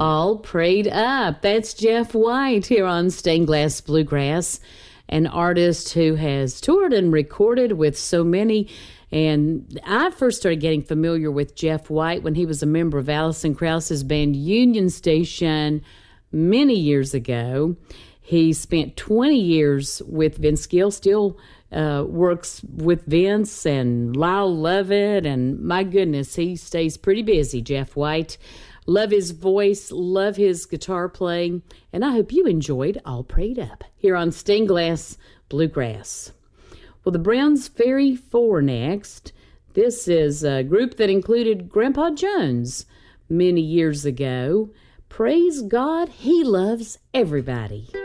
All prayed up. That's Jeff White here on Stained Glass Bluegrass, an artist who has toured and recorded with so many. And I first started getting familiar with Jeff White when he was a member of Alison Krauss's band Union Station many years ago. He spent 20 years with Vince Gill, still works with Vince and Lyle Lovett, and my goodness, he stays pretty busy, Jeff White. Love his voice, love his guitar playing, and I hope you enjoyed All Prayed Up here on Stained Glass Bluegrass. Well, the Browns Ferry 4 next. This is a group that included Grandpa Jones many years ago. Praise God, he loves everybody.